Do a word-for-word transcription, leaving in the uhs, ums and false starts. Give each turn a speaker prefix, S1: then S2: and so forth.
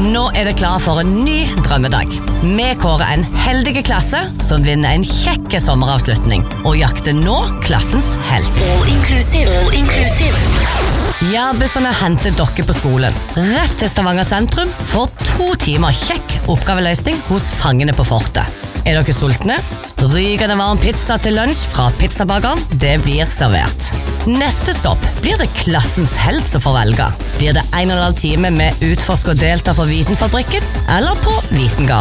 S1: Nå er det klar for en ny drømmedag. Vi kårer en heldige klasse som vinner en kjekke sommeravslutning og jakter nå klassens helt.
S2: All inclusive. All inclusive.
S1: Jærbussene henter dere på skolen. Rett til Stavanger sentrum for to timer kjekk oppgaveløsning hos fangene på fortet. Er dere sultne? Rykende varm pizza til lunsj fra pizzabakeren, det blir servert. Neste stopp blir det klassens helt som får velge. Blir det en og en halv time med utforsk og delta på Vitenfabrikken eller på Vitengarden?